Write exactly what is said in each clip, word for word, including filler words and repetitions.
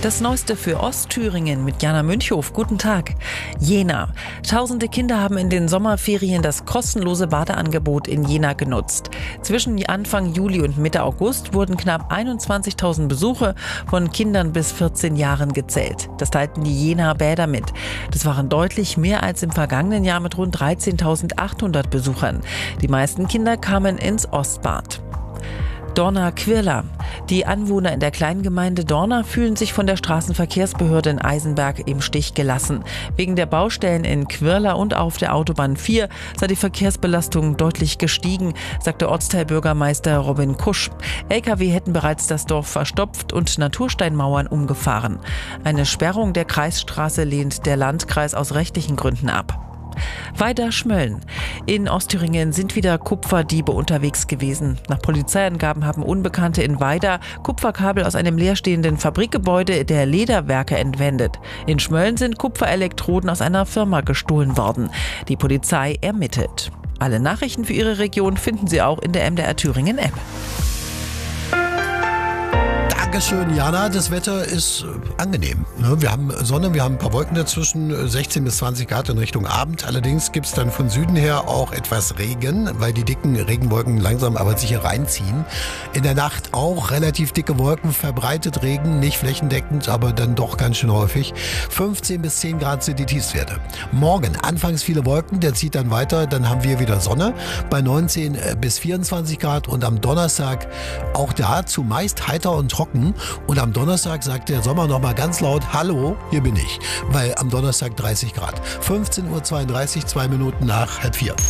Das Neueste für Ostthüringen mit Jana Münchhof. Guten Tag. Jena. Tausende Kinder haben in den Sommerferien das kostenlose Badeangebot in Jena genutzt. Zwischen Anfang Juli und Mitte August wurden knapp einundzwanzigtausend Besuche von Kindern bis vierzehn Jahren gezählt. Das teilten die Jenaer Bäder mit. Das waren deutlich mehr als im vergangenen Jahr mit rund dreizehntausendachthundert Besuchern. Die meisten Kinder kamen ins Ostbad. Dorna-Quirla. Die Anwohner in der Kleingemeinde Dorna fühlen sich von der Straßenverkehrsbehörde in Eisenberg im Stich gelassen. Wegen der Baustellen in Quirla und auf der Autobahn vier sei die Verkehrsbelastung deutlich gestiegen, sagte Ortsteilbürgermeister Robin Kusch. L K W hätten bereits das Dorf verstopft und Natursteinmauern umgefahren. Eine Sperrung der Kreisstraße lehnt der Landkreis aus rechtlichen Gründen ab. Weida-Schmölln. In Ostthüringen sind wieder Kupferdiebe unterwegs gewesen. Nach Polizeiangaben haben Unbekannte in Weida Kupferkabel aus einem leerstehenden Fabrikgebäude der Lederwerke entwendet. In Schmölln sind Kupferelektroden aus einer Firma gestohlen worden. Die Polizei ermittelt. Alle Nachrichten für Ihre Region finden Sie auch in der M D R Thüringen App. Dankeschön, Jana. Das Wetter ist angenehm. Wir haben Sonne, wir haben ein paar Wolken dazwischen, sechzehn bis zwanzig Grad in Richtung Abend. Allerdings gibt es dann von Süden her auch etwas Regen, weil die dicken Regenwolken langsam aber sicher reinziehen. In der Nacht auch relativ dicke Wolken, verbreitet Regen, nicht flächendeckend, aber dann doch ganz schön häufig. fünfzehn bis zehn Grad sind die Tiefstwerte. Morgen anfangs viele Wolken, der zieht dann weiter, dann haben wir wieder Sonne bei neunzehn bis vierundzwanzig Grad und am Donnerstag auch da zumeist heiter und trocken. Und am Donnerstag sagt der Sommer nochmal ganz laut, hallo, hier bin ich. Weil am Donnerstag dreißig Grad. fünfzehn Uhr zweiunddreißig, zwei Minuten nach halb vier.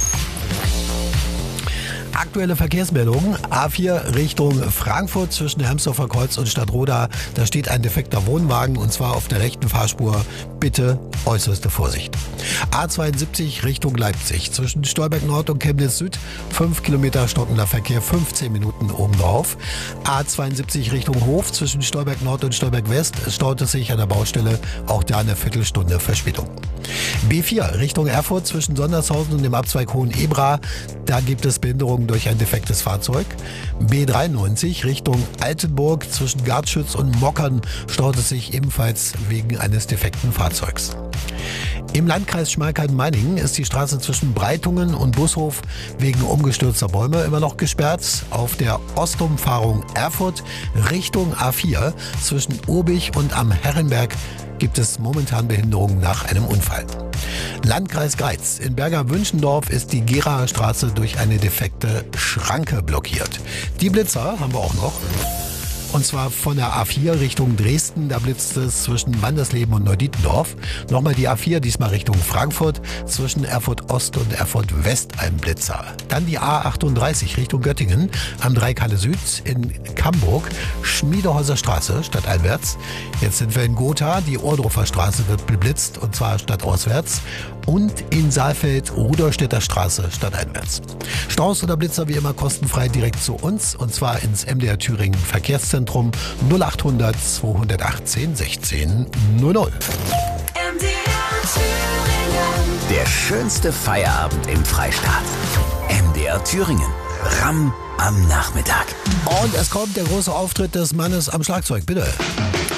Aktuelle Verkehrsmeldungen. A vier Richtung Frankfurt zwischen Hermsdorfer Kreuz und Stadtroda. Da steht ein defekter Wohnwagen und zwar auf der rechten Fahrspur. Bitte äußerste Vorsicht. A zweiundsiebzig Richtung Leipzig zwischen Stolberg Nord und Chemnitz Süd. fünf Kilometer stockender Verkehr, fünfzehn Minuten obendrauf. A zweiundsiebzig Richtung Hof zwischen Stolberg Nord und Stolberg West staut es sich an der Baustelle. Auch da eine Viertelstunde Verspätung. B vier Richtung Erfurt zwischen Sondershausen und dem Abzweig Hohenebra. Da gibt es Behinderungen durch ein defektes Fahrzeug. B dreiundneunzig Richtung Altenburg zwischen Gartschütz und Mockern staut es sich ebenfalls wegen eines defekten Fahrzeugs. Im Landkreis Schmalkalden-Meiningen ist die Straße zwischen Breitungen und Bushof wegen umgestürzter Bäume immer noch gesperrt. Auf der Ostumfahrung Erfurt Richtung A vier zwischen Urbich und am Herrenberg gibt es momentan Behinderungen nach einem Unfall. Landkreis Greiz. In Berger-Wünschendorf ist die Geraer Straße durch eine defekte Schranke blockiert. Die Blitzer haben wir auch noch. Und zwar von der A vier Richtung Dresden, da blitzt es zwischen Wandersleben und Neudietendorf. Nochmal die A vier, diesmal Richtung Frankfurt, zwischen Erfurt Ost und Erfurt West ein Blitzer. Dann die A achtunddreißig Richtung Göttingen, am Dreikalle Süd in Camburg, Schmiedehäuser Straße stadteinwärts. Jetzt sind wir in Gotha, die Ohrdruffer Straße wird beblitzt und zwar stadtauswärts. Und in Saalfeld Rudolstädter Straße stadteinwärts. Staus oder Blitzer wie immer kostenfrei direkt zu uns und zwar ins M D R Thüringen Verkehrszentrum null achthundert zweihundertachtzehn sechzehn null null. M D R Thüringen. Der schönste Feierabend im Freistaat. M D R Thüringen. Ram am Nachmittag. Und es kommt der große Auftritt des Mannes am Schlagzeug, bitte.